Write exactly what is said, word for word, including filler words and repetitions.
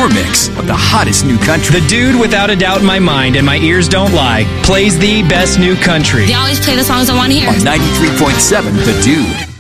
your mix of the hottest new country. The dude, without a doubt in my mind, and my ears don't lie, plays the best new country. They always play the songs I want to hear. On ninety-three point seven The Dude.